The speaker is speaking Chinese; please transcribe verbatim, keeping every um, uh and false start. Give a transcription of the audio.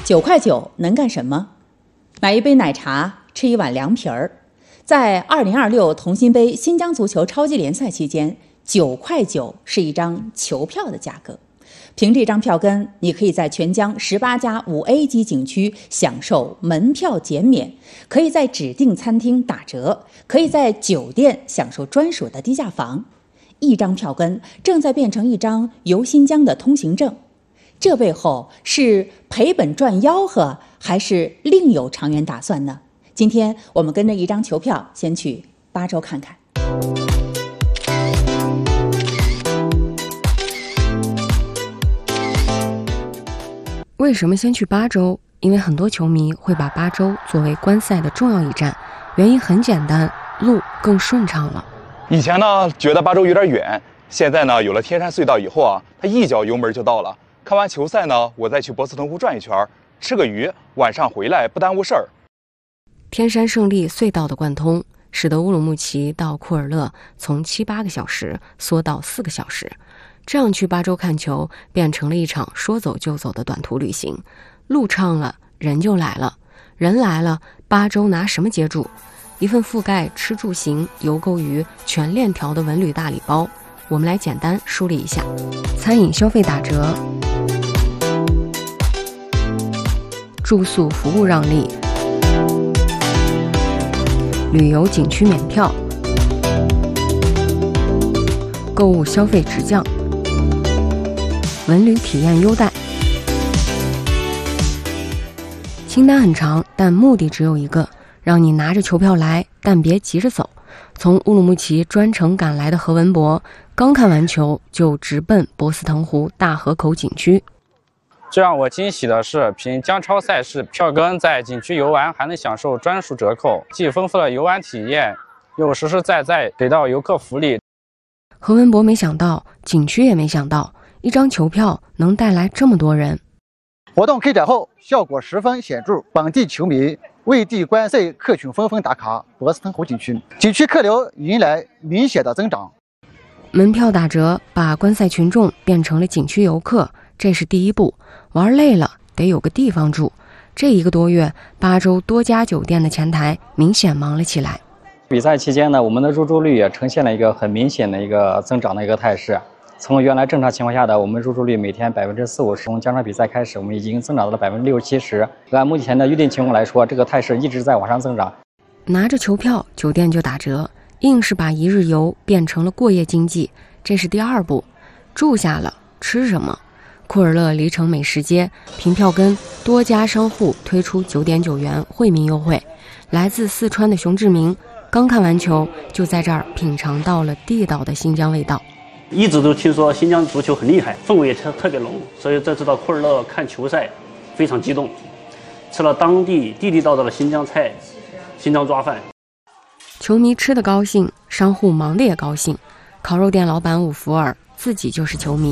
九块九能干什么？买一杯奶茶，吃一碗凉皮儿。在二零二六同心杯新疆足球超级联赛期间，九块九是一张球票的价格。凭这张票根，你可以在全疆十八家五 A 级景区享受门票减免，可以在指定餐厅打折，可以在酒店享受专属的低价房。一张票根正在变成一张游新疆的通行证，这背后是赔本赚吆喝，还是另有长远打算呢？今天我们跟着一张球票，先去巴州看看。 为什么先去巴州？因为很多球迷会把巴州作为观赛的重要一站，原因很简单，路更顺畅了。 以前呢，觉得巴州有点远，现在呢，有了天山隧道以后啊，它一脚油门就到了。看完球赛呢，我再去博斯腾湖转一圈，吃个鱼，晚上回来不耽误事儿。 天山胜利隧道的贯通，使得乌鲁木齐到库尔勒从七八个小时缩到四个小时，这样去巴州看球变成了一场说走就走的短途旅行。路畅了，人就来了，人来了，巴州拿什么接住？一份覆盖吃住行、游购娱全链条的文旅大礼包。我们来简单梳理一下：餐饮消费打折，住宿服务让利，旅游景区免票，购物消费直降，文旅体验优待。清单很长，但目的只有一个，让你拿着球票来，但别急着走。从乌鲁木齐专程赶来的何文博，刚看完球就直奔博斯腾湖大河口景区。 最让我惊喜的是，凭江超赛事票根在景区游玩还能享受专属折扣，既丰富了游玩体验，又实实在在给到游客福利。 何文博没想到，景区也没想到，一张球票能带来这么多人。 活动开展后，效果十分显著，本地球迷、外地观赛客群纷纷打卡博斯腾湖景区，景区客流迎来明显的增长。 门票打折，把观赛群众变成了景区游客，这是第一步。玩累了得有个地方住，这一个多月，巴州多家酒店的前台明显忙了起来。 比赛期间呢，我们的入住率也呈现了一个很明显的一个增长的一个态势。从原来正常情况下的我们入住率每天百分之四五十，从加场比赛开始，我们已经增长到了百分之六七十。按目前的预定情况来说，这个态势一直在往上增长。 拿着球票，酒店就打折，硬是把一日游变成了过夜经济，这是第二步。住下了，吃什么？库尔勒离城美食街凭票根，多家商户推出九点九元惠民优惠。来自四川的熊志明刚看完球，就在这儿品尝到了地道的新疆味道。 一直都听说新疆足球很厉害，氛围也特特别浓，所以这次到库尔勒看球赛非常激动，吃了当地地地道道的新疆菜、新疆抓饭。 球迷吃得高兴，商户忙得也高兴。烤肉店老板伍福尔自己就是球迷。